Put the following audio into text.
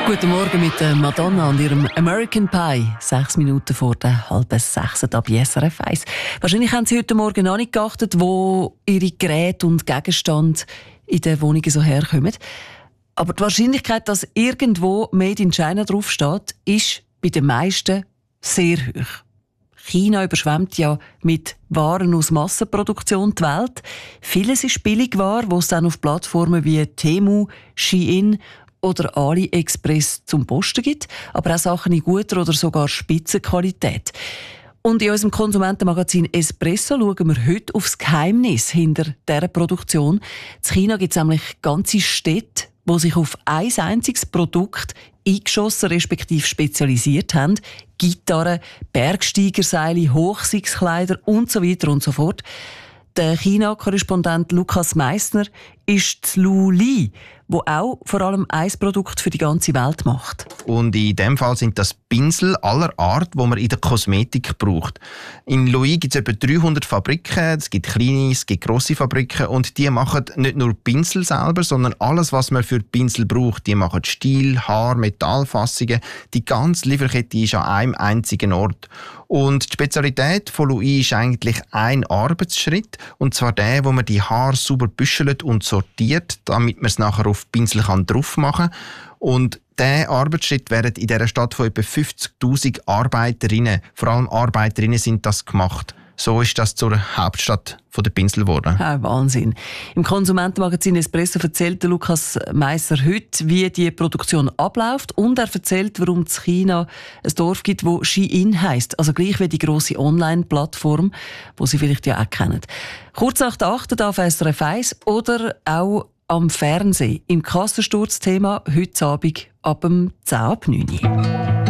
Guten Morgen mit Madonna und ihrem American Pie. 6 Minuten vor der 5:30 ab SRF 1. Wahrscheinlich haben Sie heute Morgen auch nicht geachtet, wo Ihre Geräte und Gegenstände in den Wohnungen so herkommen. Aber die Wahrscheinlichkeit, dass irgendwo Made in China draufsteht, ist bei den meisten sehr hoch. China überschwemmt ja mit Waren aus Massenproduktion die Welt. Vieles ist Billigware, wo es dann auf Plattformen wie Temu, Shein oder AliExpress zum Posten gibt, aber auch Sachen in guter oder sogar Spitzenqualität. Und in unserem Konsumentenmagazin Espresso schauen wir heute aufs Geheimnis hinter dieser Produktion. In China gibt es nämlich ganze Städte, die sich auf ein einziges Produkt eingeschossen respektive spezialisiert haben. Gitarren, Bergsteigerseile, Hochsichtskleider und so weiter und so fort. Der China-Korrespondent Lukas Meissner ist Lu Li, wo auch vor allem ein Produkt für die ganze Welt macht. Und in dem Fall sind das Pinsel aller Art, die man in der Kosmetik braucht. In Louis gibt es etwa 300 Fabriken, es gibt kleine, es gibt grosse Fabriken und die machen nicht nur Pinsel selber, sondern alles, was man für Pinsel braucht. Die machen Stiel, Haar, Metallfassungen. Die ganze Lieferkette ist an einem einzigen Ort. Und die Spezialität von Louis ist eigentlich ein Arbeitsschritt, und zwar der, wo man die Haare sauber büschelt und sortiert, damit man es nachher auf Pinsel drauf machen kann. Und dieser Arbeitsschritt wird in dieser Stadt von etwa 50'000 Arbeiterinnen, vor allem Arbeiterinnen, sind das gemacht. So ist das zur Hauptstadt der Pinsel geworden. Ja, Wahnsinn. Im Konsumentenmagazin Espresso erzählt Lukas Meissner heute, wie die Produktion abläuft, und er erzählt, warum es in China ein Dorf gibt, das Shein heisst. Also gleich wie die grosse Online-Plattform, die Sie vielleicht ja auch kennen. Kurz nach der 8. auf SRF 1 oder auch am Fernsehen im Kassensturz-Thema heute Abend ab 10 ab 9 Uhr.